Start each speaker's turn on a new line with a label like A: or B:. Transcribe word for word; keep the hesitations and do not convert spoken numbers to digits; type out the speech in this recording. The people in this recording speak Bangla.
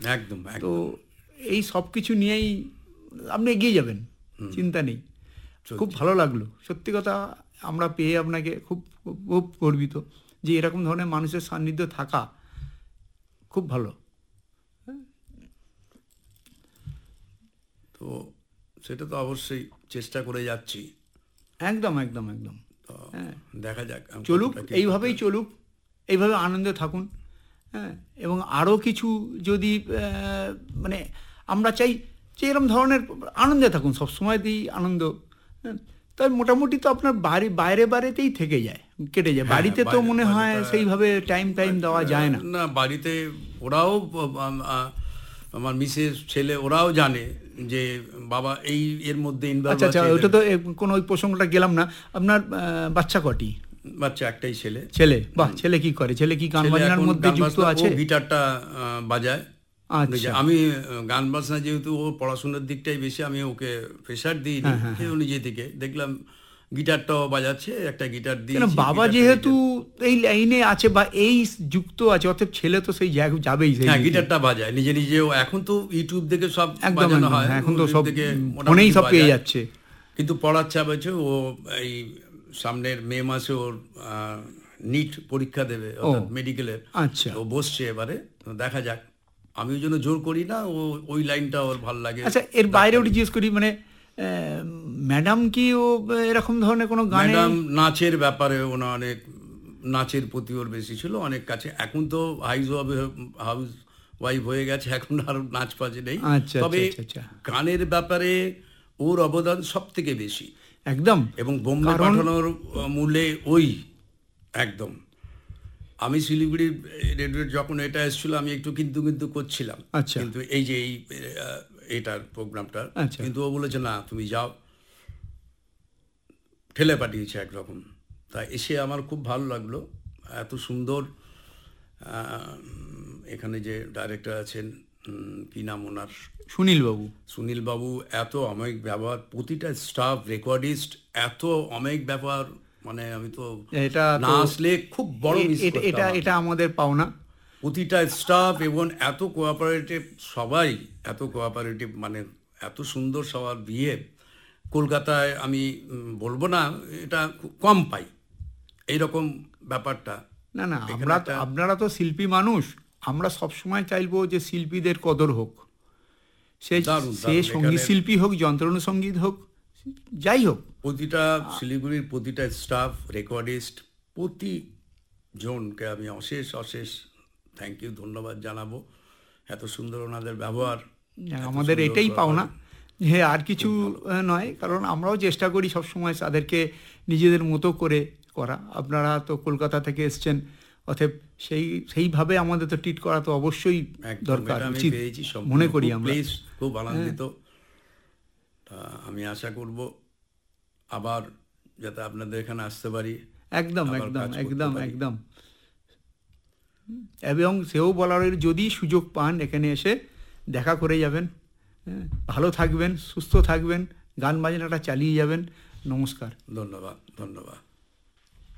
A: একদম।
B: তো এই সব কিছু নিয়েই আপনি এগিয়ে যাবেন, চিন্তা নেই। খুব ভালো লাগলো সত্যি কথা আমরা পেয়ে, আপনাকে খুব খুব গর্বিত যে এরকম ধরনের মানুষের সান্নিধ্য থাকা খুব ভালো।
A: তো সেটা তো অবশ্যই চেষ্টা করে যাচ্ছি।
B: একদম একদম একদম হ্যাঁ,
A: দেখা যাক,
B: চলুক এইভাবেই চলুক, এইভাবে আনন্দে থাকুন। হ্যাঁ, এবং আরও কিছু যদি মানে আমরা চাই যে এরকম ধরনের আনন্দে থাকুন, সবসময় দিই আনন্দ। হ্যাঁ, তাই মোটামুটি তো আপনার বাড়ি বাইরে বাইরেতেই থেকে যায়, কেটে যায়। বাড়িতে তো মনে হয় সেইভাবে টাইম টাইম দেওয়া যায় না।
A: না, বাড়িতে ওরাও, আমার মিসেস, ছেলে, ওরাও জানে যে বাবা এই এর মধ্যে ইনভলভ আছে।
B: আচ্ছা আচ্ছা, ওটা তো কোনো ওই প্রসঙ্গটা গেলাম না। আপনার বাচ্চা কটি?
A: বাচ্চা একটাই, ছেলে।
B: ছেলে, বাহ। ছেলে কি করে? ছেলে কি গান বাজনার মধ্যে যুক্ত আছে?
A: গিটারটা বাজায়।
B: আচ্ছা,
A: আমি গান বাজনা যেহেতু ও পড়াশোনার দিকটাই বেশি, আমি ওকে প্রেশার দিইনি, ও নিজে থেকে দেখলাম গিটারটাও বাজাচ্ছে, একটা গিটার দিয়ে।
B: বাবা যেহেতু এই লাইনে আছে বা এই যুক্ত আছে, অতএব ছেলে তো সেই যাবেই।
A: হ্যাঁ, গিটারটা বাজায় নিজে নিজে। এখন তো ইউটিউব দেখে সব বাজানো হয়,
B: এখন তো সব ফোনেই সব পেয়ে যাচ্ছে।
A: কিন্তু পড়ার চাপ আছে। ও এই সামনের মে মাসে ওর নিট পরীক্ষা দেবে, অর্থাৎ মেডিকেলের।
B: আচ্ছা,
A: ও বসছে এবারে, দেখা যাক। আমি ওই জন্য জোর করি না, ও ওই লাইনটা ওর ভালো লাগে।
B: আচ্ছা, এর বাইরে ওটা জিজ্ঞেস করি, মানে ম্যাডাম কি ও এরকম ধরনের কোনো গান?
A: ম্যাডাম নাচের ব্যাপারে ওনা অনেক, নাচের প্রতি ওর বেশি ছিল অনেক কাছে। এখন তো হাউস হাউস ওয়াইফ হয়ে গেছে, এখন আর নাচ পাচে নেই। তবে গানের ব্যাপারে ওর অবদান সব থেকে বেশি
B: একদম।
A: এবং বোম্বে পাঠানোর মূলে ওই একদম। আমি শিলিগুড়ি রেডিও যখন এটা এসেছিল, আমি একটু কিন্তু কিন্তু করছিলাম, কিন্তু এই যে এই এটার প্রোগ্রামটা, কিন্তু ও বলেছে না তুমি যাও, ঠেলে পাঠিয়েছে একরকম। তাই এসে আমার খুব ভালো লাগলো। এত সুন্দর, এখানে যে ডাইরেক্টর আছেন, কি নাম ওনার?
B: সুনীল বাবু।
A: সুনীল বাবু এত অমায়িক ব্যবহার, প্রতিটা স্টাফ, রেকর্ডিস্ট এত অমায়িক ব্যবহার, মানে আমি তো
B: এটা
A: না আসলে খুব বড় মিস করতাম।
B: এটা এটা আমাদের পাওনা।
A: প্রতিটা স্টাফ এবং এত কোঅপারেটিভ, সবাই এত কোঅপারেটিভ, মানে এত সুন্দর সবার বিহেভ। কলকাতায় আমি বলবো না, এটা কম পাই এইরকম ব্যাপারটা।
B: না না, আমরা আপনারা তো শিল্পী মানুষ, আমরা সবসময় চাইবো যে শিল্পীদের কদর হোক। সে সে সঙ্গীত শিল্পী হোক, যন্ত্রানুসঙ্গীত হোক, যাই হোক।
A: প্রতিটা শিলিগুড়ির প্রতিটা স্টাফ, রেকর্ডিস্ট, প্রতিজনকে আমি অশেষ অশেষ থ্যাংক ইউ, ধন্যবাদ জানাবো। এত সুন্দর ওনাদের ব্যবহার,
B: আমাদের এটাই পাওনা। হ্যাঁ, আর কিছু নয়, কারণ আমরাও চেষ্টা করি সবসময় তাদেরকে নিজেদের মতো করে করা। আপনারা তো কলকাতা থেকে এসছেন, অতএব সেই সেইভাবে আমাদের তো ট্রিট করা তো অবশ্যই দরকার, উচিত মনে করি আমরা।
A: খুব আনন্দিত। আমি আশা করব আবার যাতে আপনাদের এখানে আসতে পারি।
B: একদম একদম একদম একদম। এবং সেও বলার, যদি সুযোগ পান এখানে এসে দেখা করে যাবেন। ভালো থাকবেন, সুস্থ থাকবেন, গান বাজনাটা চালিয়ে যাবেন। নমস্কার।
A: ধন্যবাদ ধন্যবাদ।